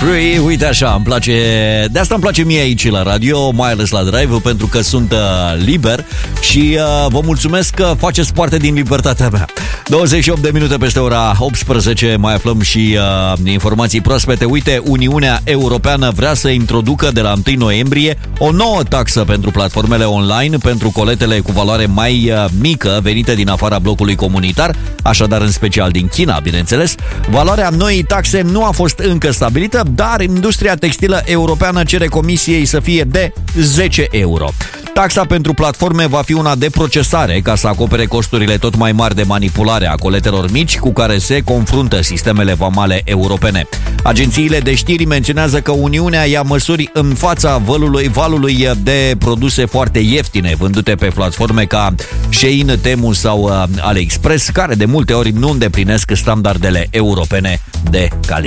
Free, uite așa, îmi place. De asta îmi place mie aici la radio, mai ales la Drive, pentru că sunt liber și vă mulțumesc că faceți parte din libertatea mea. 28 de minute peste ora 18, mai aflăm și informații proaspete. Uite, Uniunea Europeană vrea să introducă de la 1 noiembrie o nouă taxă pentru platformele online, pentru coletele cu valoare mai mică venite din afara blocului comunitar, așadar în special din China, bineînțeles. Valoarea noii taxe nu a fost încă stabilită, dar industria textilă europeană cere Comisiei să fie de 10 euro. Taxa pentru platforme va fi una de procesare ca să acopere costurile tot mai mari de manipulare a coletelor mici cu care se confruntă sistemele vamale europene. Agențiile de știri menționează că Uniunea ia măsuri în fața valului de produse foarte ieftine vândute pe platforme ca Shein, Temu sau AliExpress, care de multe ori nu îndeplinesc standardele europene de calitate.